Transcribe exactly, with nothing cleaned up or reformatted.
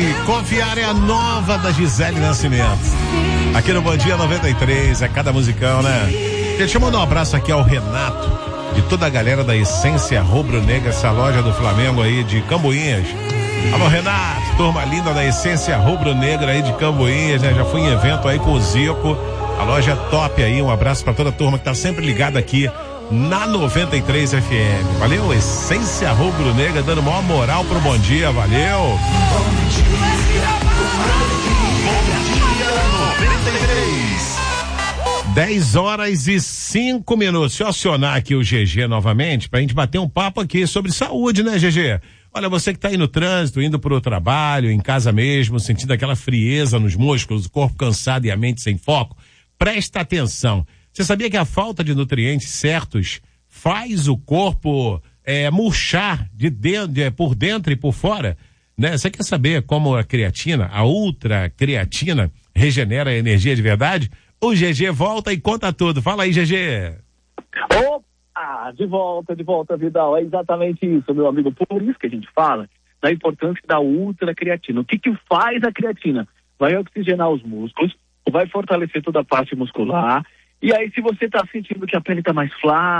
Confiar é a nova da Gisele Nascimento. Aqui no Bom Dia noventa e três, é cada musicão, né? Deixa eu mandar um abraço aqui ao Renato, de toda a galera da Essência Rubro-Negra, essa loja do Flamengo aí de Camboinhas. Alô, Renato, turma linda da Essência Rubro-Negra aí de Camboinhas, né? Já fui em evento aí com o Zico, a loja top aí, um abraço pra toda a turma que tá sempre ligada aqui na noventa e três F M. Valeu, Essência Rubro-Negra, dando maior moral pro Bom Dia, valeu. Bom dia, noventa e três. dez horas e cinco minutos. Deixa eu acionar aqui o G G novamente pra gente bater um papo aqui sobre saúde, né, G G? Olha, você que tá aí no trânsito, indo pro trabalho, em casa mesmo, sentindo aquela frieza nos músculos, o corpo cansado e a mente sem foco, presta atenção. Você sabia que a falta de nutrientes certos faz o corpo é, murchar de dentro, de, por dentro e por fora? Né? Você quer saber como a creatina, a ultra creatina, regenera a energia de verdade? O G G volta e conta tudo. Fala aí, G G. Opa! De volta, de volta, Vidal. É exatamente isso, meu amigo. Por isso que a gente fala da importância da ultra creatina. O que que faz a creatina? Vai oxigenar os músculos, vai fortalecer toda a parte muscular. E aí, se você está sentindo que a pele está mais flácida,